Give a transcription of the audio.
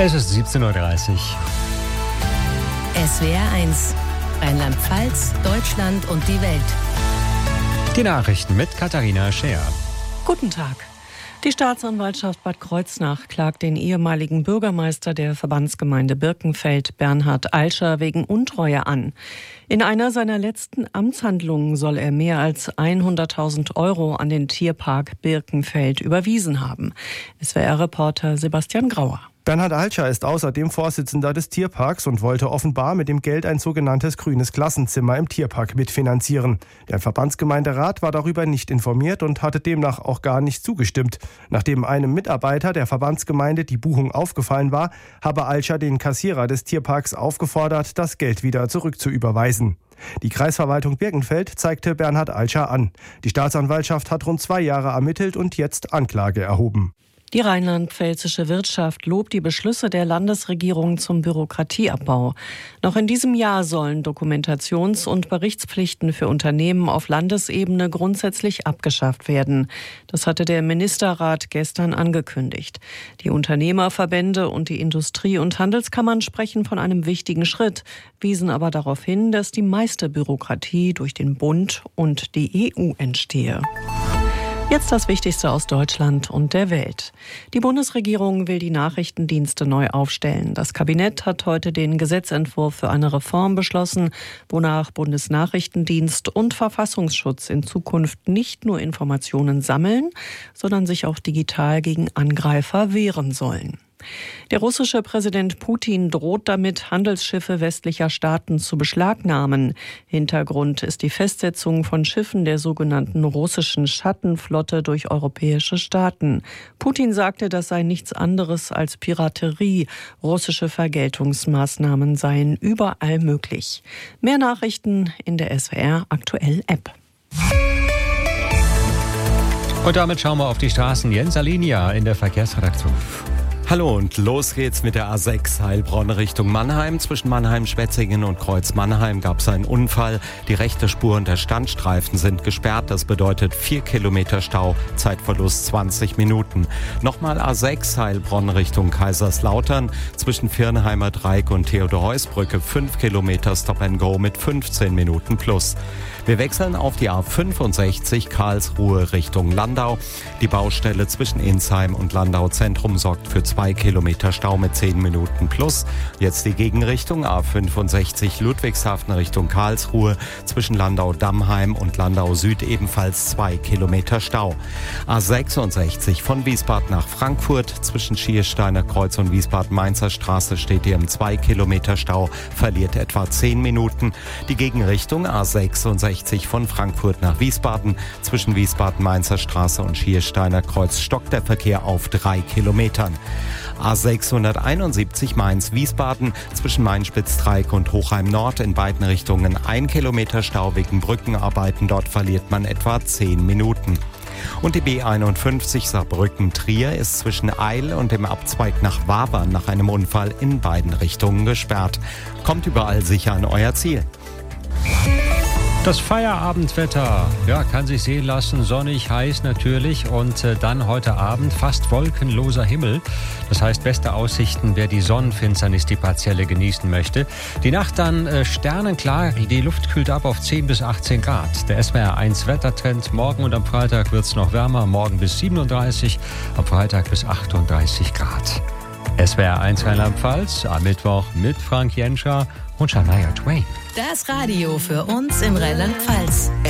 Es ist 17:30 Uhr. SWR 1, Rheinland-Pfalz, Deutschland und die Welt. Die Nachrichten mit Katharina Scheer. Guten Tag. Die Staatsanwaltschaft Bad Kreuznach klagt den ehemaligen Bürgermeister der Verbandsgemeinde Birkenfeld, Bernhard Alscher, wegen Untreue an. In einer seiner letzten Amtshandlungen soll er mehr als 100.000 € an den Tierpark Birkenfeld überwiesen haben. SWR-Reporter Sebastian Grauer. Bernhard Alscher ist außerdem Vorsitzender des Tierparks und wollte offenbar mit dem Geld ein sogenanntes grünes Klassenzimmer im Tierpark mitfinanzieren. Der Verbandsgemeinderat war darüber nicht informiert und hatte demnach auch gar nicht zugestimmt. Nachdem einem Mitarbeiter der Verbandsgemeinde die Buchung aufgefallen war, habe Alscher den Kassierer des Tierparks aufgefordert, das Geld wieder zurückzuüberweisen. Die Kreisverwaltung Birkenfeld zeigte Bernhard Alscher an. Die Staatsanwaltschaft hat rund 2 Jahre ermittelt und jetzt Anklage erhoben. Die rheinland-pfälzische Wirtschaft lobt die Beschlüsse der Landesregierung zum Bürokratieabbau. Noch in diesem Jahr sollen Dokumentations- und Berichtspflichten für Unternehmen auf Landesebene grundsätzlich abgeschafft werden. Das hatte der Ministerrat gestern angekündigt. Die Unternehmerverbände und die Industrie- und Handelskammern sprechen von einem wichtigen Schritt, wiesen aber darauf hin, dass die meiste Bürokratie durch den Bund und die EU entstehe. Jetzt das Wichtigste aus Deutschland und der Welt. Die Bundesregierung will die Nachrichtendienste neu aufstellen. Das Kabinett hat heute den Gesetzentwurf für eine Reform beschlossen, wonach Bundesnachrichtendienst und Verfassungsschutz in Zukunft nicht nur Informationen sammeln, sondern sich auch digital gegen Angreifer wehren sollen. Der russische Präsident Putin droht damit, Handelsschiffe westlicher Staaten zu beschlagnahmen. Hintergrund ist die Festsetzung von Schiffen der sogenannten russischen Schattenflotte durch europäische Staaten. Putin sagte, das sei nichts anderes als Piraterie. Russische Vergeltungsmaßnahmen seien überall möglich. Mehr Nachrichten in der SWR Aktuell App. Und damit schauen wir auf die Straßen. Jens Alinia in der Verkehrsredaktion. Hallo und los geht's mit der A6 Heilbronn Richtung Mannheim. Zwischen Mannheim-Schwetzingen und Kreuz-Mannheim gab es einen Unfall. Die rechte Spur und der Standstreifen sind gesperrt. Das bedeutet 4 Kilometer Stau, Zeitverlust 20 Minuten. Nochmal A6 Heilbronn Richtung Kaiserslautern. Zwischen Viernheimer Dreieck und Theodor-Heuss-Brücke 5 Kilometer Stop and Go mit 15 Minuten plus. Wir wechseln auf die A65 Karlsruhe Richtung Landau. Die Baustelle zwischen Insheim und Landau Zentrum sorgt für 2 Kilometer Stau mit 10 Minuten plus. Jetzt die Gegenrichtung A65 Ludwigshafen Richtung Karlsruhe. Zwischen Landau-Dammheim und Landau Süd ebenfalls 2 Kilometer Stau. A66 von Wiesbaden nach Frankfurt. Zwischen Schiersteiner Kreuz und Wiesbaden-Mainzer Straße steht hier im 2 Kilometer Stau, verliert etwa 10 Minuten. Die Gegenrichtung A66 von Frankfurt nach Wiesbaden. Zwischen Wiesbaden-Mainzer Straße und Schiersteiner Kreuz stockt der Verkehr auf 3 Kilometern. A671 Mainz-Wiesbaden zwischen Main-Spitz-Dreieck und Hochheim-Nord in beiden Richtungen 1 Kilometer Stau wegen Brückenarbeiten. Dort verliert man etwa 10 Minuten. Und die B51 Saarbrücken-Trier ist zwischen Eil und dem Abzweig nach Wabern nach einem Unfall in beiden Richtungen gesperrt. Kommt überall sicher an euer Ziel. Das Feierabendwetter, kann sich sehen lassen, sonnig, heiß natürlich und dann heute Abend fast wolkenloser Himmel. Das heißt, beste Aussichten, wer die Sonnenfinsternis, die partielle genießen möchte. Die Nacht dann sternenklar, die Luft kühlt ab auf 10 bis 18 Grad. Der SWR 1 Wettertrend, morgen und am Freitag wird es noch wärmer, morgen bis 37, am Freitag bis 38 Grad. SWR 1 Rheinland-Pfalz, am Mittwoch mit Frank Jenscher und Shania Twain. Das Radio für uns in Rheinland-Pfalz.